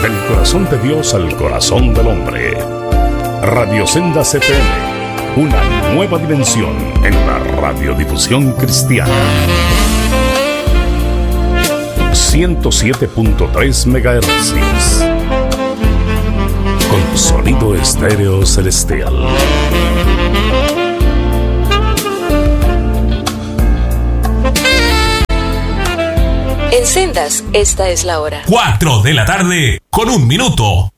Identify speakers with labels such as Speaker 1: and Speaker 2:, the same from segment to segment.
Speaker 1: Del corazón de Dios al corazón del hombre. Radio Sendas FM, una nueva dimensión en la radiodifusión cristiana. 107.3 MHz. Con sonido estéreo celestial.
Speaker 2: En Sendas, esta es la hora.
Speaker 3: 4 de la tarde, con 1 minuto.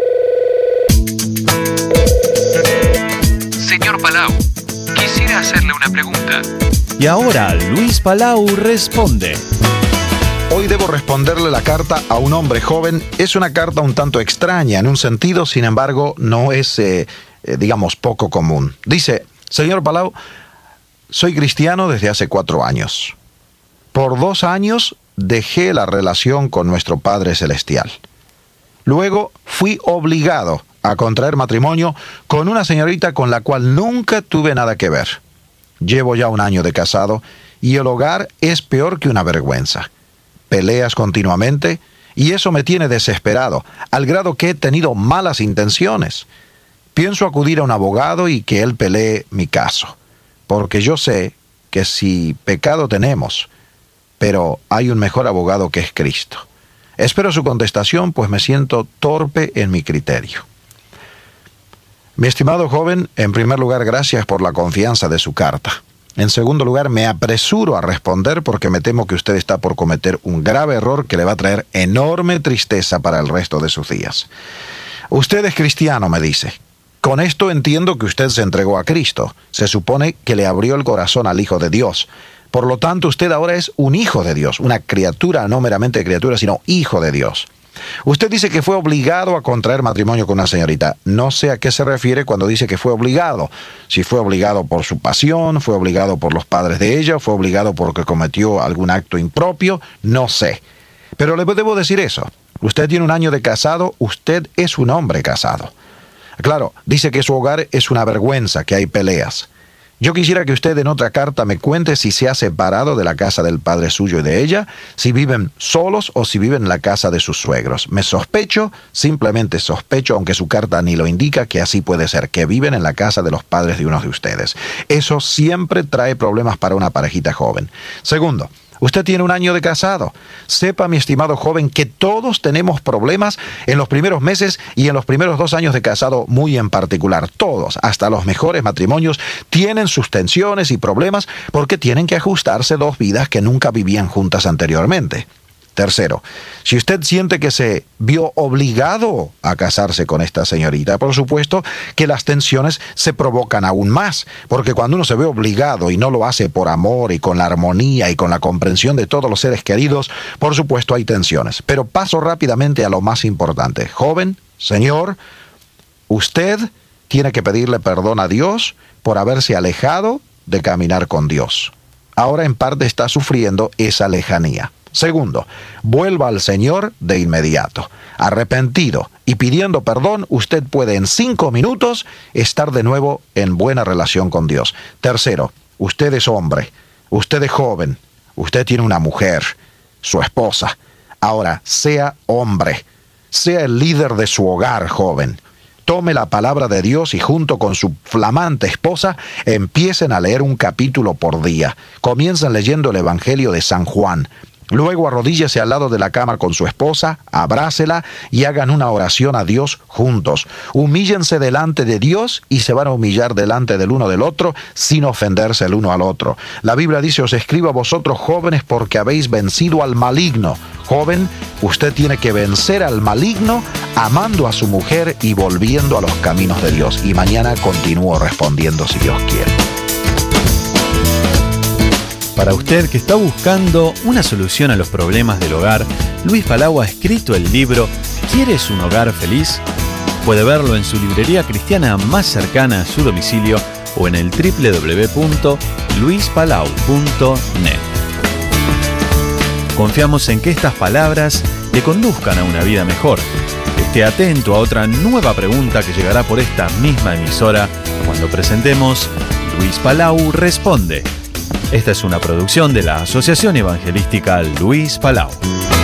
Speaker 4: Señor Palau, quisiera hacerle una pregunta.
Speaker 5: Y ahora Luis Palau responde.
Speaker 6: Hoy debo responderle la carta a un hombre joven. Es una carta un tanto extraña en un sentido, sin embargo, no es, digamos, poco común. Dice: Señor Palau, soy cristiano desde hace 4 años. Por 2 años dejé la relación con nuestro Padre Celestial. Luego fui obligado a contraer matrimonio con una señorita con la cual nunca tuve nada que ver. Llevo ya 1 año de casado y el hogar es peor que una vergüenza. Peleas continuamente y eso me tiene desesperado, al grado que he tenido malas intenciones. Pienso acudir a un abogado y que él pelee mi caso, porque yo sé que si pecado tenemos, pero hay un mejor abogado que es Cristo. Espero su contestación, pues me siento torpe en mi criterio. Mi estimado joven, en primer lugar, gracias por la confianza de su carta. En segundo lugar, me apresuro a responder porque me temo que usted está por cometer un grave error que le va a traer enorme tristeza para el resto de sus días. Usted es cristiano, me dice. Con esto entiendo que usted se entregó a Cristo. Se supone que le abrió el corazón al Hijo de Dios. Por lo tanto, usted ahora es un hijo de Dios, una criatura, no meramente criatura, sino hijo de Dios. Usted dice que fue obligado a contraer matrimonio con una señorita. No sé a qué se refiere cuando dice que fue obligado. Si fue obligado por su pasión, fue obligado por los padres de ella, fue obligado porque cometió algún acto impropio, no sé. Pero le debo decir eso. Usted tiene 1 año de casado, usted es un hombre casado. Claro, dice que su hogar es una vergüenza, que hay peleas. Yo quisiera que usted en otra carta me cuente si se ha separado de la casa del padre suyo y de ella, si viven solos o si viven en la casa de sus suegros. Me sospecho, simplemente sospecho, aunque su carta ni lo indica, que así puede ser, que viven en la casa de los padres de uno de ustedes. Eso siempre trae problemas para una parejita joven. Segundo, usted tiene 1 año de casado. Sepa, mi estimado joven, que todos tenemos problemas en los primeros meses y en los primeros 2 años de casado muy en particular. Todos, hasta los mejores matrimonios, tienen sus tensiones y problemas porque tienen que ajustarse 2 vidas que nunca vivían juntas anteriormente. Tercero, si usted siente que se vio obligado a casarse con esta señorita, por supuesto que las tensiones se provocan aún más, porque cuando uno se ve obligado y no lo hace por amor y con la armonía y con la comprensión de todos los seres queridos, por supuesto hay tensiones. Pero paso rápidamente a lo más importante. Joven, señor, usted tiene que pedirle perdón a Dios por haberse alejado de caminar con Dios. Ahora en parte está sufriendo esa lejanía. Segundo, vuelva al Señor de inmediato. Arrepentido y pidiendo perdón, usted puede en 5 minutos estar de nuevo en buena relación con Dios. Tercero, usted es hombre, usted es joven, usted tiene una mujer, su esposa. Ahora, sea hombre, sea el líder de su hogar, joven. Tome la palabra de Dios y junto con su flamante esposa empiecen a leer un capítulo por día. Comiencen leyendo el Evangelio de San Juan. Luego arrodíllese al lado de la cama con su esposa, abrácela y hagan una oración a Dios juntos. Humíllense delante de Dios y se van a humillar delante del uno del otro sin ofenderse el uno al otro. La Biblia dice: os escribo a vosotros jóvenes porque habéis vencido al maligno. Joven, usted tiene que vencer al maligno amando a su mujer y volviendo a los caminos de Dios. Y mañana continúo respondiendo si Dios quiere.
Speaker 5: Para usted que está buscando una solución a los problemas del hogar, Luis Palau ha escrito el libro ¿Quieres un hogar feliz? Puede verlo en su librería cristiana más cercana a su domicilio o en el www.luispalau.net. Confiamos en que estas palabras le conduzcan a una vida mejor. Esté atento a otra nueva pregunta que llegará por esta misma emisora cuando presentemos Luis Palau Responde. Esta es una producción de la Asociación Evangelística Luis Palau.